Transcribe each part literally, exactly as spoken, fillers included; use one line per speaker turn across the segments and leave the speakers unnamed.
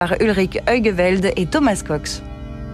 Par Ulrich Heugeveld et Thomas Cox.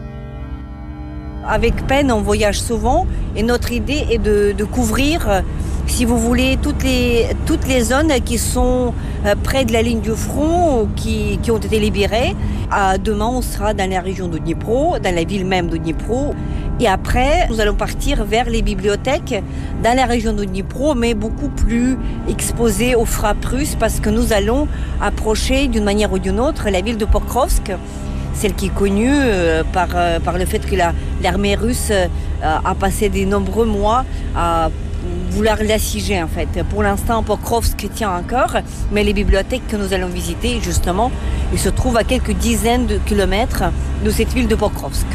Avec Pen, on voyage souvent et notre idée est de, de couvrir, si vous voulez, toutes les, toutes les zones qui sont près de la ligne du front, qui, qui ont été libérées. À demain, on sera dans la région de Dnipro, dans la ville même de Dnipro. Et après, nous allons partir vers les bibliothèques dans la région de Dnipro, mais beaucoup plus exposées aux frappes russes parce que nous allons approcher d'une manière ou d'une autre la ville de Pokrovsk, celle qui est connue euh, par, euh, par le fait que la, l'armée russe euh, a passé de nombreux mois à vouloir l'assiéger en fait. Pour l'instant, Pokrovsk tient encore, mais les bibliothèques que nous allons visiter, justement, ils se trouvent à quelques dizaines de kilomètres de cette ville de Pokrovsk.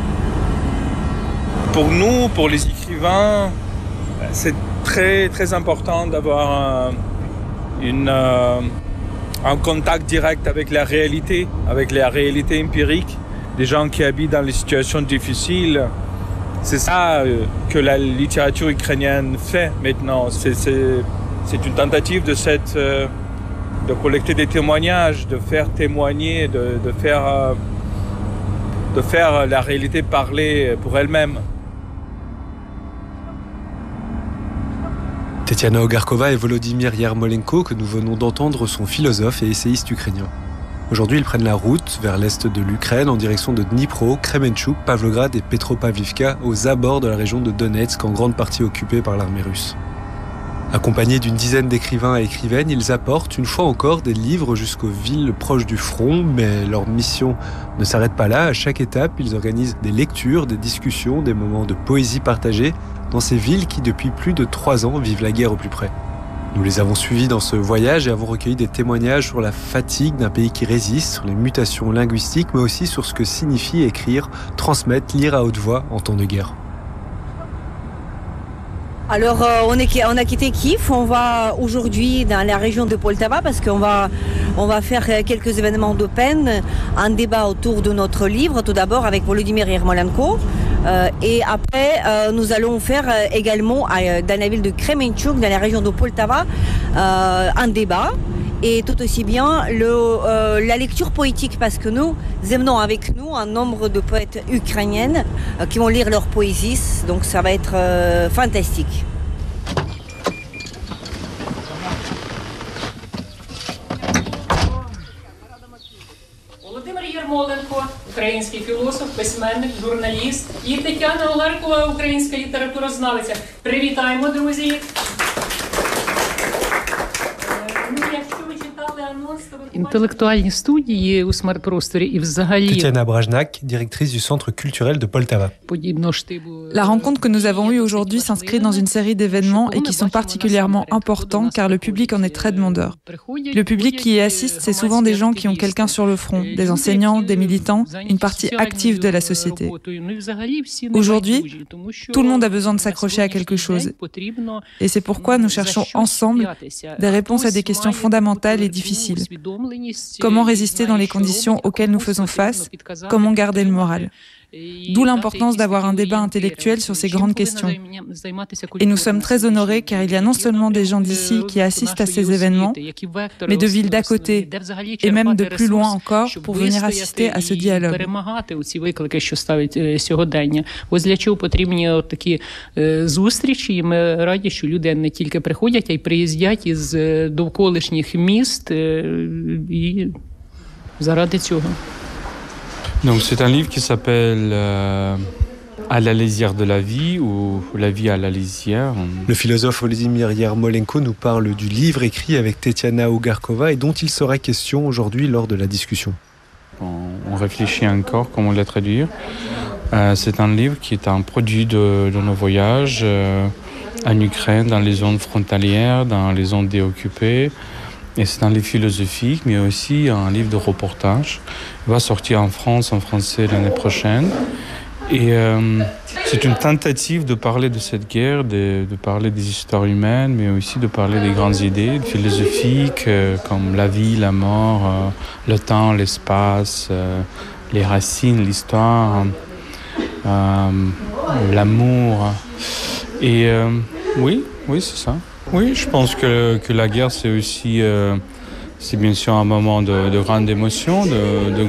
Pour nous, pour les écrivains, c'est très, très important d'avoir un, une, euh, un contact direct avec la réalité, avec la réalité empirique des gens qui habitent dans les situations difficiles. C'est ça que la littérature ukrainienne fait maintenant. C'est, c'est, c'est une tentative de, cette, de collecter des témoignages, de faire témoigner, de, de, faire, de faire la réalité parler pour elle-même.
Tetiana Ogarkova et Volodymyr Yermolenko, que nous venons d'entendre, sont philosophes et essayistes ukrainiens. Aujourd'hui, ils prennent la route vers l'est de l'Ukraine en direction de Dnipro, Kremenchuk, Pavlograd et Petropavlivka, aux abords de la région de Donetsk, en grande partie occupée par l'armée russe. Accompagnés d'une dizaine d'écrivains et écrivaines, ils apportent une fois encore des livres jusqu'aux villes proches du front, mais leur mission ne s'arrête pas là. À chaque étape, ils organisent des lectures, des discussions, des moments de poésie partagée dans ces villes qui, depuis plus de trois ans, vivent la guerre au plus près. Nous les avons suivis dans ce voyage et avons recueilli des témoignages sur la fatigue d'un pays qui résiste, sur les mutations linguistiques, mais aussi sur ce que signifie écrire, transmettre, lire à haute voix en temps de guerre.
Alors, euh, on, est, on a quitté Kiev, on va aujourd'hui dans la région de Poltava parce qu'on va, on va faire quelques événements de peine, un débat autour de notre livre, tout d'abord avec Volodymyr Yermolenko. Euh, et après, euh, nous allons faire euh, également euh, dans la ville de Kremenchuk, dans la région de Poltava, euh, un débat. Et tout aussi bien le, euh, la lecture poétique, parce que nous emmenons avec nous un nombre de poètes ukrainiennes euh, qui vont lire leur poésie, donc ça va être euh, fantastique.
Володимир Єрмоленко, український філософ, письменник, журналіст, і Тетяна Огаркова, українська літературознавиця. Привітаємо, друзі!
Інтелектуальні студії у смарт-просторі і взагалі.
Tetiana Brajnak, directrice du centre culturel de Poltava.
La rencontre que nous avons eue aujourd'hui s'inscrit dans une série d'événements et qui sont particulièrement importants car le public en est très demandeur. Le public qui y assiste, c'est souvent des gens qui ont quelqu'un sur le front, des enseignants, des militants, une partie active de la société. Aujourd'hui, tout le monde a besoin de s'accrocher à quelque chose. Et c'est pourquoi nous cherchons ensemble des réponses à des questions fondamentales et difficiles. Comment résister dans les conditions auxquelles nous faisons face? Comment garder le moral? D'où l'importance d'avoir un débat intellectuel sur ces grandes questions. Et nous sommes très honorés car il y a non seulement des gens d'ici qui assistent à ces événements, mais de villes d'à côté et même de plus loin encore pour venir assister à ce dialogue.
Ось для чого потрібні такі зустрічі, і ми раді, що люди не тільки приходять, а й приїздять із довколишніх міст і заради цього.
Donc c'est un livre qui s'appelle euh, À la lisière de la vie ou La vie à la lisière.
Le philosophe Volodymyr Yermolenko nous parle du livre écrit avec Tetiana Ogarkova et dont il sera question aujourd'hui lors de la discussion.
On, on réfléchit encore comment le traduire. Euh, c'est un livre qui est un produit de, de nos voyages euh, en Ukraine, dans les zones frontalières, dans les zones déoccupées. Et c'est un livre philosophique, mais aussi un livre de reportage. Il va sortir en France, en français, l'année prochaine. Et euh, c'est une tentative de parler de cette guerre, de, de parler des histoires humaines, mais aussi de parler des grandes idées philosophiques, euh, comme la vie, la mort, euh, le temps, l'espace, euh, les racines, l'histoire, euh, l'amour. Et euh, oui, oui, c'est ça. Oui, je pense que, que la guerre, c'est aussi euh, C'est bien sûr un moment de, de grande émotion, de, de